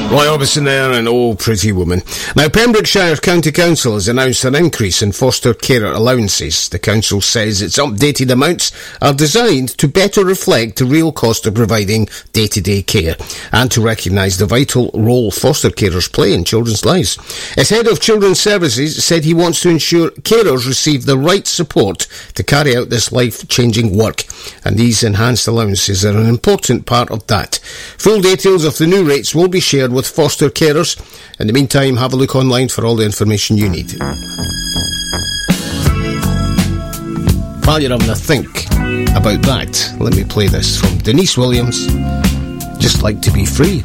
Roy Orbison there and Oh Pretty Woman. Now, Pembrokeshire County Council has announced an increase in foster carer allowances. The council says its updated amounts are designed to better reflect the real cost of providing day-to-day care and to recognise the vital role foster carers play in children's lives. Its head of Children's Services said he wants to ensure carers receive the right support to carry out this life-changing work, and these enhanced allowances are an important part of that. Full details of the new rates will be shared with foster carers. In the meantime, have a look online for all the information you need. While you're having a think about that, let me play this from Denise Williams. Just like to be free.